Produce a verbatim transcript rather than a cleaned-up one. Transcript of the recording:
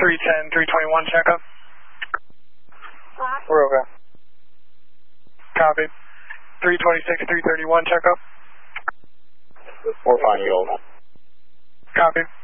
three ten, three twenty-one, checkup. We're okay. Copy. three twenty-six, three thirty-one, checkup. We're fine, you hold. Copy.